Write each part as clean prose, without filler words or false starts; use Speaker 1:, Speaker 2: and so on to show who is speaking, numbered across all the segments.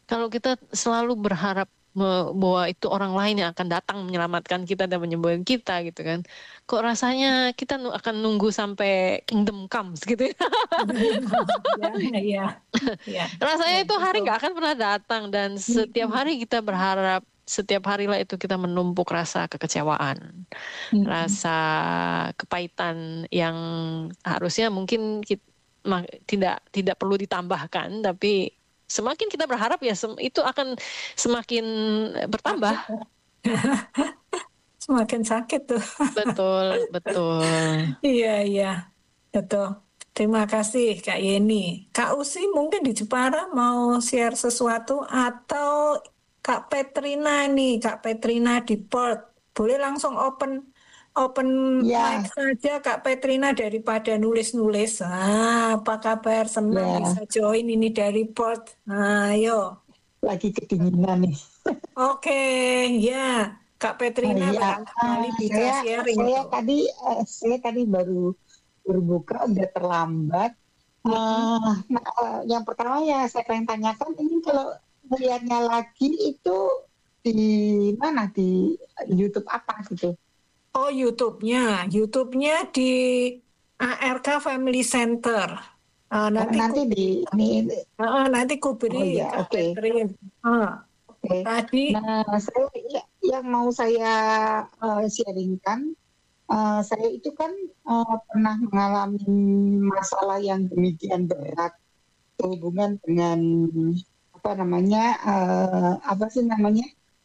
Speaker 1: Kalau kita selalu berharap bahwa itu orang lain yang akan datang menyelamatkan kita dan menyembuhkan kita gitu kan. Kok rasanya kita akan nunggu sampai kingdom comes gitu ya.
Speaker 2: Ya, ya, ya,
Speaker 1: Rasanya
Speaker 2: ya,
Speaker 1: itu hari
Speaker 2: betul.
Speaker 1: nggak akan pernah datang dan setiap
Speaker 2: Mm-mm.
Speaker 1: hari kita berharap, setiap harilah itu kita menumpuk rasa kekecewaan,
Speaker 2: Mm-mm.
Speaker 1: rasa kepahitan yang harusnya mungkin tidak tidak perlu ditambahkan, tapi semakin kita berharap ya itu akan semakin bertambah.
Speaker 2: Sakit tuh. Semakin sakit tuh.
Speaker 1: Betul, betul.
Speaker 2: Iya, iya, betul. Terima kasih Kak Yeni. Kak Usi mungkin di Jepara mau share sesuatu atau Kak Petrina nih, Kak Petrina di Perth. Boleh langsung open open mic
Speaker 3: Ya,
Speaker 2: saja Kak Petrina daripada nulis-nulis. Apa kabar? Senang bisa
Speaker 3: ya,
Speaker 2: join ini dari Perth. Ayo.
Speaker 3: lagi kedinginan nih.
Speaker 2: Oke, ya. Kak Petrina
Speaker 3: Ya,
Speaker 2: barangkali bisa
Speaker 3: saya
Speaker 2: sharing
Speaker 3: saya
Speaker 2: tuh.
Speaker 3: tadi saya tadi baru berbuka udah terlambat.
Speaker 2: Mm-mm.
Speaker 3: Nah, yang pertama ya saya pengen tanyakan ini kalau melihatnya lagi itu di mana di YouTube apa gitu?
Speaker 2: Oh, YouTube-nya di ARK Family Center.
Speaker 3: Oh,
Speaker 2: Nanti ku
Speaker 3: nanti
Speaker 2: beri,
Speaker 3: di ini.
Speaker 2: nanti ku beri
Speaker 3: Oh ya,
Speaker 2: Kak
Speaker 3: oke.
Speaker 2: Petrin. Ah,
Speaker 3: Oke.
Speaker 2: tadi,
Speaker 3: Nah, saya yang mau saya sharingkan. Saya itu kan pernah mengalami masalah yang demikian berat berhubungan dengan apa namanya apa sih namanya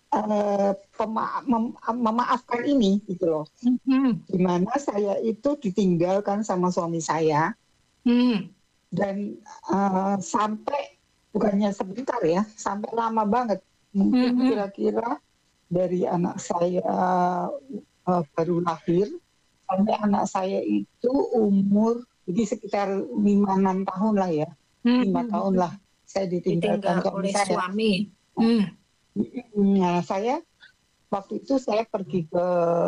Speaker 3: memaafkan ini gitu loh.
Speaker 2: Mhm.
Speaker 3: Dimana saya itu ditinggalkan sama suami saya
Speaker 2: Hmm.
Speaker 3: dan sampai bukannya sebentar ya, sampai lama banget. Mungkin
Speaker 2: Mhm.
Speaker 3: kira-kira dari anak saya baru lahir sampai anak saya itu umur jadi sekitar 5-6 tahun lah ya, 5 tahun lah
Speaker 2: Mhm.
Speaker 3: saya ditinggalkan
Speaker 2: Ditinggal
Speaker 3: suami
Speaker 2: oleh
Speaker 3: saya.
Speaker 2: suami. Hmm.
Speaker 3: Nah, saya waktu itu saya pergi ke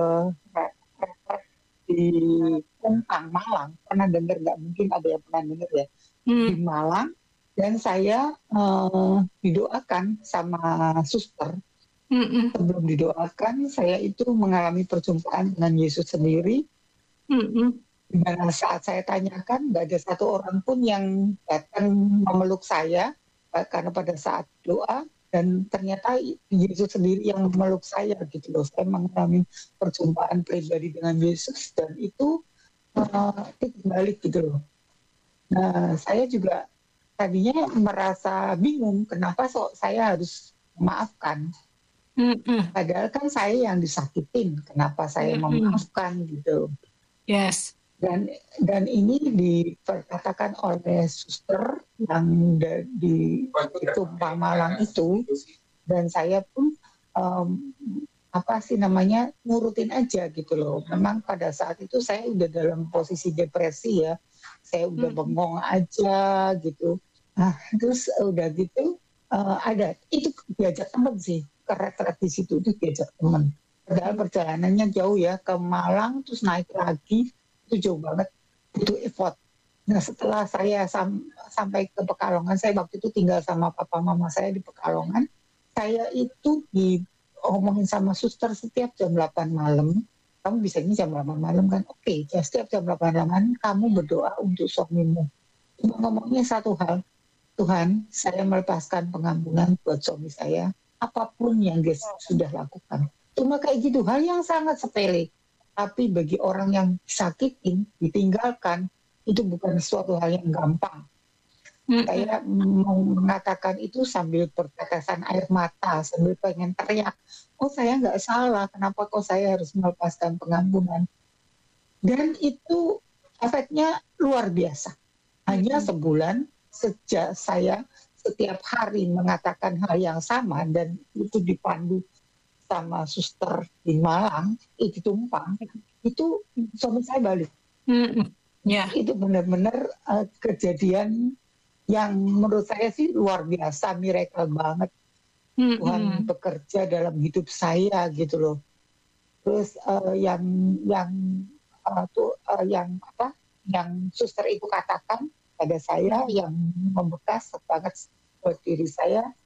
Speaker 3: di Kuntang Malang, pernah dengar nggak? Mungkin ada yang pernah dengar ya, di
Speaker 2: Hmm.
Speaker 3: Malang. Dan saya didoakan sama suster.
Speaker 2: Mhm.
Speaker 3: Sebelum didoakan, saya itu mengalami perjumpaan dengan Yesus sendiri.
Speaker 2: Mhm.
Speaker 3: Dimana saat saya tanyakan, nggak ada satu orang pun yang datang memeluk saya, karena pada saat doa, dan ternyata Yesus sendiri yang memeluk saya gitu loh. Saya mengalami perjumpaan pribadi dengan Yesus, dan itu titik balik gitu loh. Nah, saya juga tadinya merasa bingung, kenapa saya harus memaafkan.
Speaker 2: Mhm.
Speaker 3: Padahal kan saya yang disakitin, kenapa saya
Speaker 2: Mhm.
Speaker 3: memaafkan gitu.
Speaker 2: Yes.
Speaker 3: Dan ini diperkatakan oleh suster yang di Tumpang Malang itu, dan saya pun apa sih namanya ngurutin aja gitu loh. Memang pada saat itu saya udah dalam posisi depresi ya, saya udah
Speaker 2: Mhm.
Speaker 3: bengong aja gitu. Nah terus udah gitu ada itu diajak temen sih ke retret di situ itu diajak temen. Padahal perjalanannya jauh ya ke Malang terus naik lagi itu jauh banget butuh effort. Nah setelah saya sampai ke Pekalongan, saya waktu itu tinggal sama papa mama saya di Pekalongan. Saya itu diomongin sama suster setiap jam 8 malam. Kamu bisanya jam 8 malam kan? Oke, ya setiap jam 8 malam kamu berdoa untuk suamimu. Cuma ngomongnya satu hal, Tuhan, saya melepaskan pengampunan buat suami saya, apapun yang dia sudah lakukan. Cuma kayak gitu, hal yang sangat sepele. Tapi bagi orang yang disakitin, ditinggalkan, itu bukan suatu hal yang gampang.
Speaker 2: Mhm.
Speaker 3: Saya mau mengatakan itu sambil bertetesan air mata, sambil pengen teriak. Oh saya nggak salah, kenapa kok saya harus melepaskan pengampunan? Dan itu efeknya luar biasa. Hanya
Speaker 2: Mhm.
Speaker 3: sebulan sejak saya setiap hari mengatakan hal yang sama dan itu dipandu sama suster di Malang, di Tumpang, itu suami saya balik.
Speaker 2: Mhm. Ya.
Speaker 3: Itu benar-benar kejadian yang menurut saya sih luar biasa, miracle banget. Tuhan
Speaker 2: Mhm.
Speaker 3: bekerja dalam hidup saya gitu loh. Terus yang apa yang suster itu katakan pada saya yang membekas banget buat diri saya